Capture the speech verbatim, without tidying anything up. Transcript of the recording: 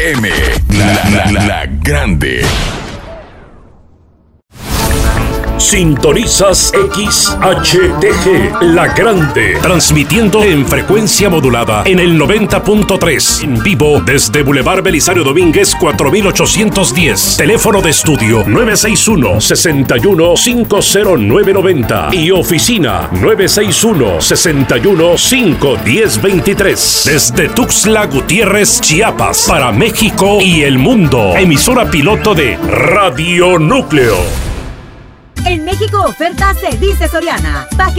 M, la, la, la, la grande. Sintonizas X H T G, La Grande, transmitiendo en frecuencia modulada en el noventa punto tres, en vivo desde Boulevard Belisario Domínguez cuatro mil ochocientos diez, teléfono de estudio nueve seis uno, seis uno cinco cero nueve nueve cero y oficina nueve seis uno, seis uno cinco uno cero dos tres, desde Tuxtla Gutiérrez, Chiapas, para México y el mundo, emisora piloto de Radio Núcleo. En México ofertas se dice Soriana. Paquete